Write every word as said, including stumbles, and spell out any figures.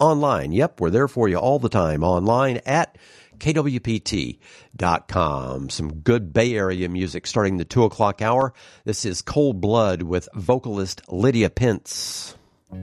online. Yep, we're there for you all the time online at K W P T dot com. Some good Bay Area music starting the two o'clock hour. This is Cold Blood with vocalist Lydia Pence.